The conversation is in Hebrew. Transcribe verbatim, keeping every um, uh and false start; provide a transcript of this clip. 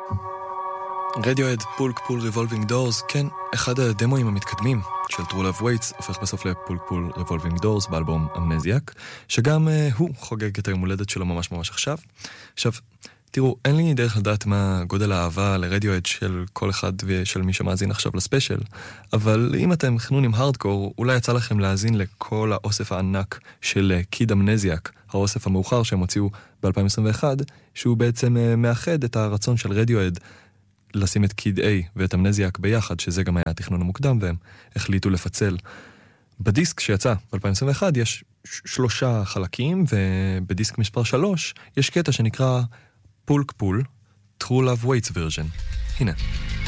רדיואד, פולק פול ריבולבינג דורס, כן, אחד הדמוים המתקדמים של True Love Waits הופך בסוף לפולק פול ריבולבינג דורס באלבום אמנזיאק, שגם uh, הוא חוגג את היום הולדת שלו ממש ממש עכשיו. עכשיו, תראו, אין לי דרך לדעת מה גודל האהבה לרדיואד של כל אחד ושל מי שמאזין עכשיו לספיישל, אבל אם אתם חנונים הארדקור, אולי יצא לכם להאזין לכל האוסף הענק של קיד אמנזיאק, האוסף המאוחר שהם הוציאו ב-אלפיים עשרים ואחת, שהוא בעצם uh, מאחד את הרצון של רדיואד לשים את קיד A ואת אמנזיאק ביחד, שזה גם היה התכנון המוקדם, והם החליטו לפצל. בדיסק שיצא ב-אלפיים עשרים ואחת יש שלושה חלקים, ובדיסק מספר שלוש יש קטע שנקרא פולק פול, True Love Waits version. הנה.